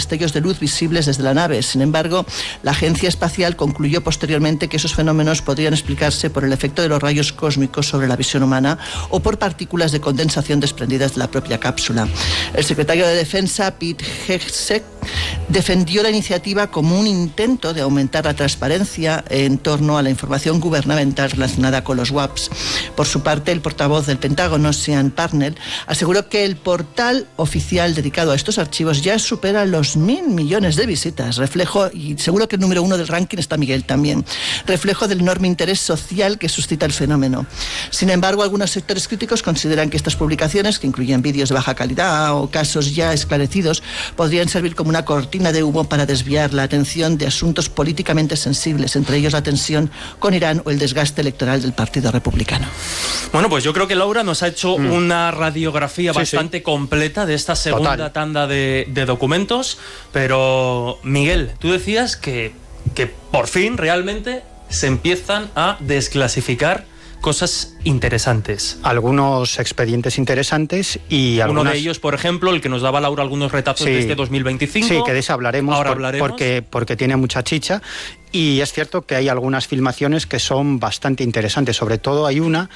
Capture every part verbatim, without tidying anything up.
destellos de luz visibles desde la nave. Sin embargo, la Agencia Espacial concluyó posteriormente que esos fenómenos podrían explicarse por el efecto de los rayos cósmicos sobre la visión humana o por partículas de condensación desprendidas de la propia cápsula. El secretario de Defensa, Pete Hegseth, defendió la iniciativa como un intento de aumentar la transparencia en torno a la información gubernamental relacionada con los W A Ps. Por su parte, el portavoz del Pentágono, Sean Parnell, aseguró que el portal oficial dedicado a estos archivos ya supera los mil millones de visitas, reflejo, y seguro que el número uno del ranking está Miguel también, reflejo del enorme interés social que suscita el fenómeno. Sin embargo, algunos sectores críticos consideran que estas publicaciones, que incluyen vídeos de baja calidad o casos ya esclarecidos, podrían servir como una cortina de humo para desviar la atención de asuntos políticamente sensibles, entre ellos la tensión con Irán o el desgaste electoral del Partido Republicano. Bueno, pues yo creo que Laura nos ha hecho mm. una radiografía sí, bastante sí. completa de esta segunda Total. tanda de, de documentos, pero Miguel, tú decías que, que por fin realmente se empiezan a desclasificar cosas interesantes. Algunos expedientes interesantes y algunas... Uno de ellos, por ejemplo, el que nos daba Laura algunos retazos sí. desde dos mil veinticinco. Sí, que de ese hablaremos, Ahora por, hablaremos. Porque, porque tiene mucha chicha. Y es cierto que hay algunas filmaciones que son bastante interesantes. Sobre todo hay una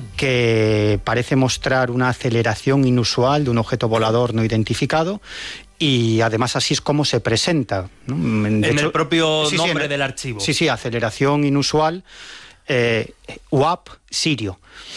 que parece mostrar una aceleración inusual de un objeto volador no identificado. Y además así es como se presenta, ¿no? De en hecho, el propio sí, nombre sí, del archivo. Sí, sí, aceleración inusual. Eh, W A P Sirio.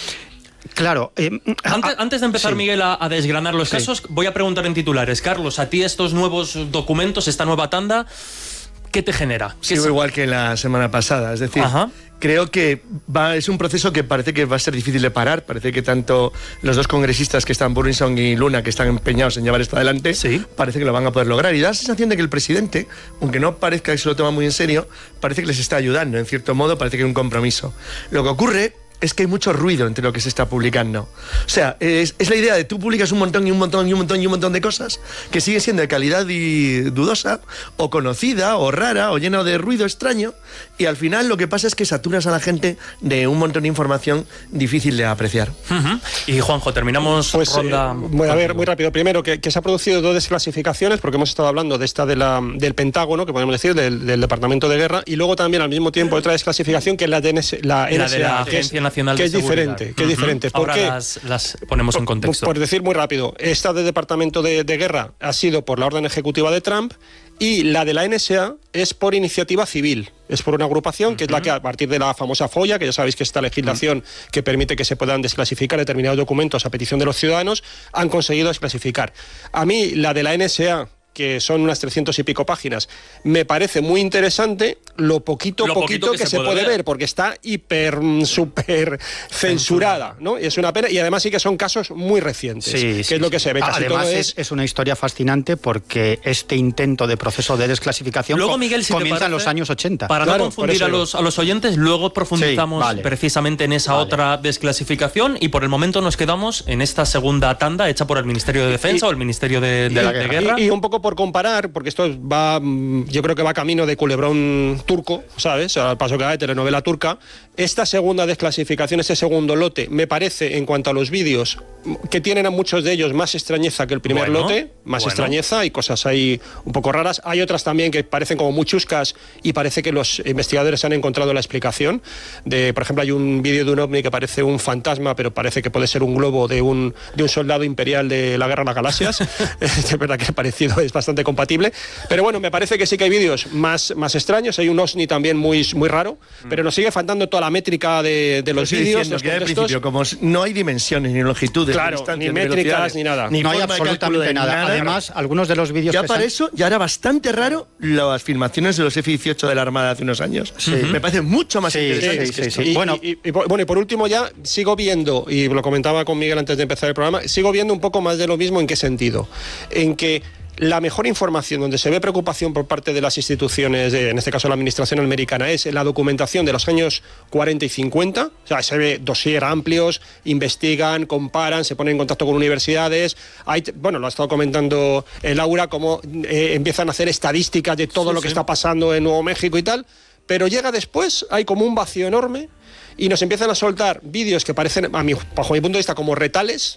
Claro. Eh, antes, a, antes de empezar, sí. Miguel, a, a desgranar los sí. casos, voy a preguntar en titulares. Carlos, a ti estos nuevos documentos, esta nueva tanda, ¿qué te genera? ¿Qué Sigo es? igual que la semana pasada, es decir, Ajá. creo que va, es un proceso que parece que va a ser difícil de parar. Parece que tanto los dos congresistas que están, Burlinson y Luna, que están empeñados en llevar esto adelante, sí. parece que lo van a poder lograr. Y da la sensación de que el presidente, aunque no parezca que se lo toma muy en serio, parece que les está ayudando, en cierto modo, parece que hay un compromiso. Lo que ocurre es que hay mucho ruido entre lo que se está publicando. O sea, es, es la idea de tú publicas un montón y un montón y un montón y un montón de cosas que siguen siendo de calidad y dudosa, o conocida, o rara, o llena de ruido extraño, y al final lo que pasa es que saturas a la gente de un montón de información difícil de apreciar. Uh-huh. Y Juanjo, terminamos pues, ronda... Eh, voy a ver, muy rápido. Primero, que, que se ha producido dos desclasificaciones, porque hemos estado hablando de esta de la, del Pentágono, que podemos decir, del, del Departamento de Guerra, y luego también al mismo tiempo otra desclasificación que es la de la N S A, la de la que Agencia es, Nacional que de es diferente, que es uh-huh. diferente. ¿Por Ahora qué? Las, las ponemos en contexto. Por, por decir muy rápido, esta del Departamento de, de Guerra ha sido por la orden ejecutiva de Trump, y la de la N S A es por iniciativa civil. Es por una agrupación uh-huh. que es la que, a partir de la famosa FOIA, que ya sabéis que esta legislación uh-huh. que permite que se puedan desclasificar determinados documentos a petición de los ciudadanos, han conseguido desclasificar. A mí, la de la N S A, que son unas trescientas y pico páginas, me parece muy interesante lo poquito, lo poquito, poquito que, que se, se puede ver. ver, porque está hiper, súper censurada, ¿no? Y es una pena, y además sí que son casos muy recientes, sí, que sí, es lo que sí. se ve. Casi además todo es, es una historia fascinante porque este intento de proceso de desclasificación luego, Miguel, si comienza parece, en los años ochenta. Para claro, no confundir a los, a los oyentes, luego profundizamos sí, vale. precisamente en esa vale. otra desclasificación, y por el momento nos quedamos en esta segunda tanda hecha por el Ministerio de Defensa y, o el Ministerio de, de, y, la, de Guerra. Y, y un poco por comparar, porque esto va, yo creo que va camino de culebrón turco, ¿sabes? Al paso que va de telenovela turca. Esta segunda desclasificación, este segundo lote, me parece, en cuanto a los vídeos, que tienen a muchos de ellos más extrañeza que el primer bueno, lote, más bueno. extrañeza y cosas ahí un poco raras. Hay otras también que parecen como muy chuscas y parece que los investigadores han encontrado la explicación. De, por ejemplo, hay un vídeo de un ovni que parece un fantasma, pero parece que puede ser un globo de un, de un soldado imperial de la Guerra de las Galaxias. Es verdad que el parecido es bastante compatible. Pero bueno, me parece que sí que hay vídeos más, más extraños. Hay un OSNI también muy, muy raro, mm. pero nos sigue faltando toda la métrica de, de los vídeos. Los que al principio, como no hay dimensiones ni longitudes, claro, ni métricas ni nada. Ni no hay absolutamente nada. nada. Además, algunos de los vídeos ya que para se... eso ya era bastante raro las filmaciones de los F dieciocho de la Armada hace unos años. Sí. Me parece mucho más sí, interesante. Sí, sí, que sí, sí. Y, bueno, y, y, y, bueno, y por último ya sigo viendo, y lo comentaba con Miguel antes de empezar el programa, sigo viendo un poco más de lo mismo. ¿En qué sentido? En que la mejor información, donde se ve preocupación por parte de las instituciones, de, en este caso la administración americana, es en la documentación de los años cuarenta y cincuenta. O sea, se ve dossier amplios, investigan, comparan, se ponen en contacto con universidades. Hay, bueno, lo ha estado comentando eh, Laura, cómo eh, empiezan a hacer estadísticas de todo sí, lo que sí. está pasando en Nuevo México y tal. Pero llega después, hay como un vacío enorme y nos empiezan a soltar vídeos que parecen, a mi, bajo mi punto de vista, como retales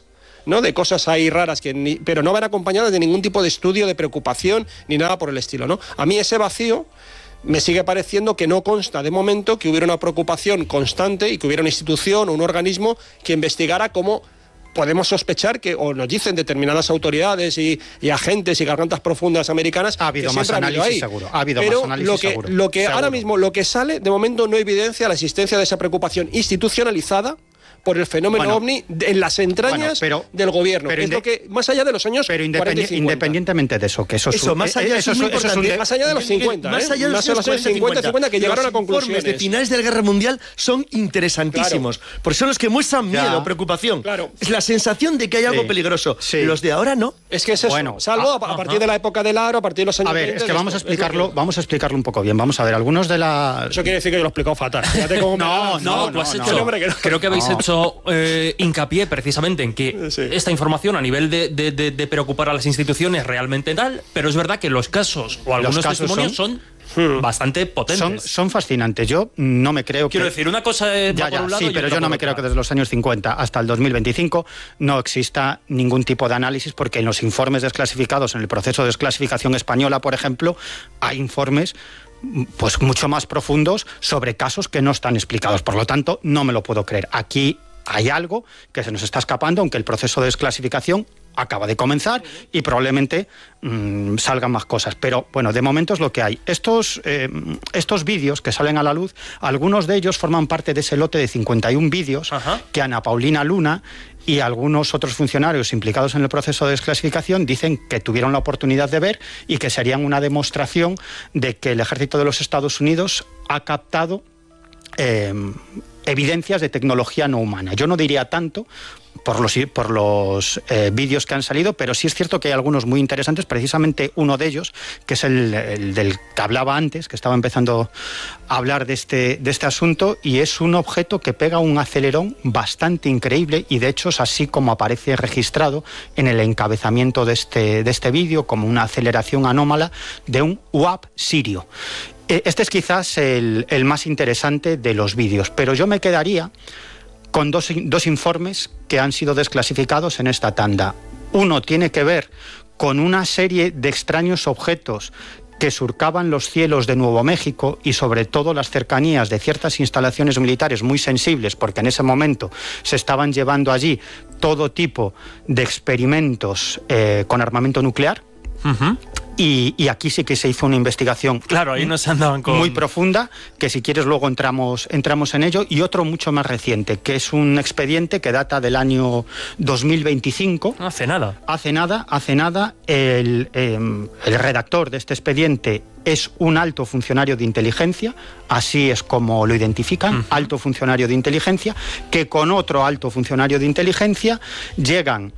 ¿no? De cosas ahí raras, que ni, pero no van acompañadas de ningún tipo de estudio, de preocupación, ni nada por el estilo, ¿no? A mí ese vacío me sigue pareciendo que no consta de momento que hubiera una preocupación constante y que hubiera una institución o un organismo que investigara cómo podemos sospechar que, o nos dicen determinadas autoridades y, y agentes y gargantas profundas americanas, ha habido que más análisis ahí. seguro. Ha habido Pero más análisis lo que, seguro. lo que seguro. ahora mismo, lo que sale, de momento no evidencia la existencia de esa preocupación institucionalizada por el fenómeno bueno, ovni en las entrañas bueno, pero, del gobierno. Pero es lo que, más allá de los años pero cuarenta y cincuenta. Independientemente de eso, que eso, eso es más allá, eso, eso, eso, eso es un, más allá de los cincuenta, más ¿eh? allá de los, los años cincuenta, cincuenta que llegaron a conclusiones. Los de finales de la Guerra Mundial son interesantísimos, claro. Porque son los que muestran miedo, ya. preocupación. Claro. Es la sensación de que hay algo sí. peligroso. Sí. Los de ahora no. Es que es eso, bueno, salvo a, a partir de la época del aro, a partir de los años A ver, veinte, es que vamos a explicarlo, vamos a explicarlo un poco bien. Vamos a ver, algunos de la... Eso quiere decir que yo lo he explicado fatal. Fíjate cómo no, no, tú has hecho... Creo que habéis hecho hincapié precisamente precisamente en que sí. esta información a nivel de, de, de, de preocupar a las instituciones realmente tal, pero es verdad que los casos o algunos casos testimonios son, son bastante potentes. Son, son fascinantes. Yo no me creo Quiero que... decir, una cosa es ya, ya, por un lado sí, pero yo no me creo que desde los años cincuenta hasta el dos mil veinticinco no exista ningún tipo de análisis, porque en los informes desclasificados, en el proceso de desclasificación española, por ejemplo, hay informes pues mucho más profundos sobre casos que no están explicados. Por lo tanto, no me lo puedo creer. Aquí hay algo que se nos está escapando, aunque el proceso de desclasificación acaba de comenzar y probablemente mmm, salgan más cosas. Pero bueno, de momento es lo que hay. Estos, eh, estos vídeos que salen a la luz, algunos de ellos forman parte de ese lote de cincuenta y un vídeos Ajá. que Ana Paulina Luna y algunos otros funcionarios implicados en el proceso de desclasificación dicen que tuvieron la oportunidad de ver y que serían una demostración de que el ejército de los Estados Unidos ha captado eh, evidencias de tecnología no humana. Yo no diría tanto por los, por los eh, vídeos que han salido, pero sí es cierto que hay algunos muy interesantes, precisamente uno de ellos, que es el, el del que hablaba antes, que estaba empezando a hablar de este, de este asunto, y es un objeto que pega un acelerón bastante increíble, y de hecho es así como aparece registrado en el encabezamiento de este, de este vídeo, como una aceleración anómala de un U A P sirio. Este es quizás el, el más interesante de los vídeos, pero yo me quedaría con dos, dos informes que han sido desclasificados en esta tanda. Uno tiene que ver con una serie de extraños objetos que surcaban los cielos de Nuevo México y sobre todo las cercanías de ciertas instalaciones militares muy sensibles, porque en ese momento se estaban llevando allí todo tipo de experimentos eh, con armamento nuclear. Uh-huh. Y, y aquí sí que se hizo una investigación claro, ahí nos andaban con... muy profunda, que si quieres luego entramos, entramos en ello, y otro mucho más reciente, que es un expediente que data del año dos mil veinticinco. Hace nada. Hace nada, hace nada. El, eh, el redactor de este expediente es un alto funcionario de inteligencia, así es como lo identifican, uh-huh. alto funcionario de inteligencia, que con otro alto funcionario de inteligencia llegan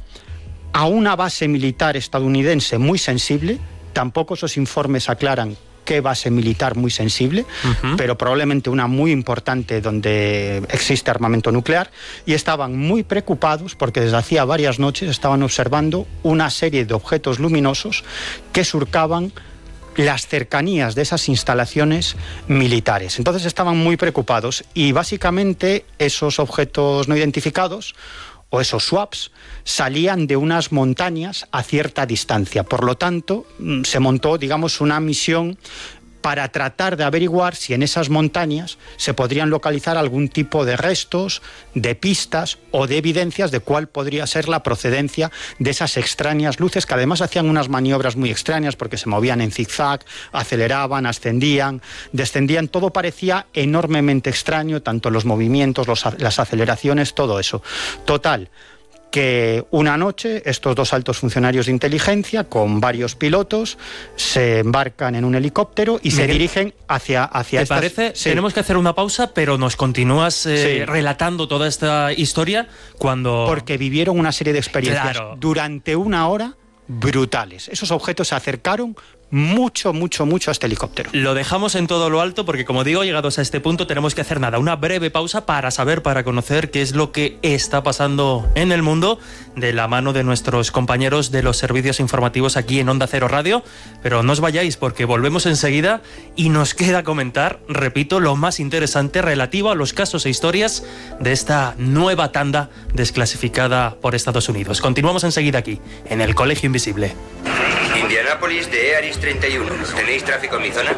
a una base militar estadounidense muy sensible. Tampoco esos informes aclaran qué base militar muy sensible, uh-huh. pero probablemente una muy importante donde existe armamento nuclear, y estaban muy preocupados porque desde hacía varias noches estaban observando una serie de objetos luminosos que surcaban las cercanías de esas instalaciones militares. Entonces estaban muy preocupados, y básicamente esos objetos no identificados o esos swaps salían de unas montañas a cierta distancia. Por lo tanto, se montó, digamos, una misión para tratar de averiguar si en esas montañas se podrían localizar algún tipo de restos, de pistas o de evidencias de cuál podría ser la procedencia de esas extrañas luces, que además hacían unas maniobras muy extrañas porque se movían en zigzag, aceleraban, ascendían, descendían. Todo parecía enormemente extraño, tanto los movimientos, los, las aceleraciones, todo eso. Total, que una noche estos dos altos funcionarios de inteligencia con varios pilotos se embarcan en un helicóptero y Miguel, se dirigen hacia hacia ¿te estas... parece? Sí. Tenemos que hacer una pausa, pero nos continúas eh, sí. relatando toda esta historia cuando... Porque vivieron una serie de experiencias claro. durante una hora brutales. Esos objetos se acercaron mucho, mucho, mucho a este helicóptero. Lo dejamos en todo lo alto porque, como digo, llegados a este punto tenemos que hacer nada, una breve pausa para saber, para conocer qué es lo que está pasando en el mundo de la mano de nuestros compañeros de los servicios informativos aquí en Onda Cero Radio. Pero no os vayáis porque volvemos enseguida y nos queda comentar, repito, lo más interesante relativo a los casos e historias de esta nueva tanda desclasificada por Estados Unidos. Continuamos enseguida aquí, en el Colegio Invisible. Indianápolis de Earis treinta y uno. ¿Tenéis tráfico en mi zona?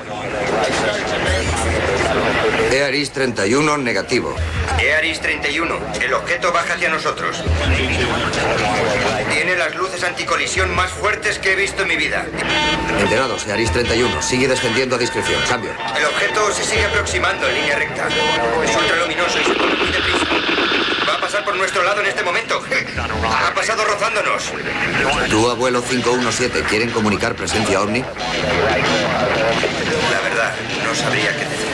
Earis treinta y uno, negativo. Earis treinta y uno. El objeto baja hacia nosotros. Tiene las luces anticolisión más fuertes que he visto en mi vida. Enterados, Earis treinta y uno. Sigue descendiendo a discreción. Cambio. El objeto se sigue aproximando en línea recta. Es ultraluminoso y se mueve muy deprisa. Va a pasar por nuestro lado en este momento. Ha pasado rozándonos. Tu abuelo cinco uno siete, ¿quieren comunicar presencia ovni? La verdad, no sabría qué decir.